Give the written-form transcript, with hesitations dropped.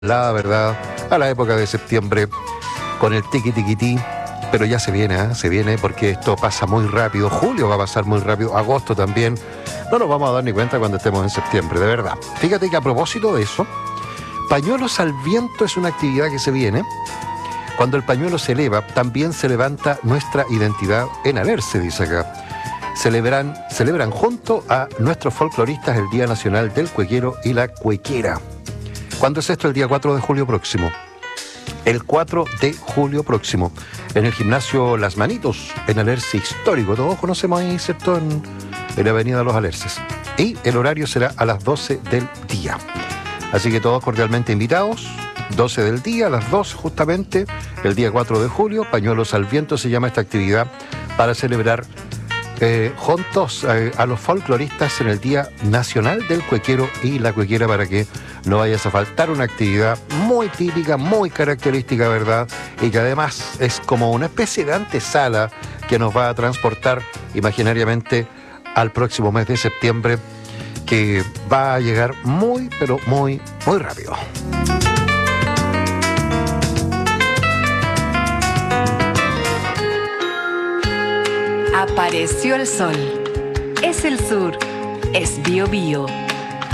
la verdad, a la época de septiembre con el tiqui-tiquití, pero ya se viene, se viene porque esto pasa muy rápido. Julio va a pasar muy rápido, agosto también. No nos vamos a dar ni cuenta cuando estemos en septiembre, de verdad. Fíjate que a propósito de eso, pañuelos al viento es una actividad que se viene. Cuando el pañuelo se eleva, también se levanta nuestra identidad en Alerce, dice acá. Celebran junto a nuestros folcloristas el Día Nacional del Cuequero y la Cuequera. ¿Cuándo es esto? El día 4 de julio próximo. El 4 de julio próximo, en el gimnasio Las Manitos, en Alerce Histórico. Todos conocemos ahí, ¿cierto? En la avenida Los Alerces. Y el horario será a las 12 del día. Así que todos cordialmente invitados. 12 del día, a las 2 justamente, el día 4 de julio. Pañuelos al viento se llama esta actividad para celebrar juntos a los folcloristas en el Día Nacional del Cuequero y la Cuequera, para que no vayas a faltar. Una actividad muy típica, muy característica, ¿verdad? Y que además es como una especie de antesala que nos va a transportar imaginariamente al próximo mes de septiembre, que va a llegar muy, pero muy, muy rápido. Apareció el sol. Es el sur. Es Bio Bio.